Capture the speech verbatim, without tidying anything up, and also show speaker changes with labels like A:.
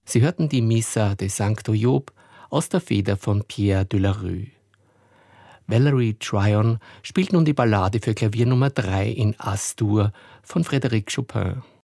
A: Sie hörten die Missa de Sancto Job aus der Feder von Pierre de la Rue. Valerie Tryon spielt nun die Ballade für Klavier Nummer drei in As-Dur von Frédéric Chopin.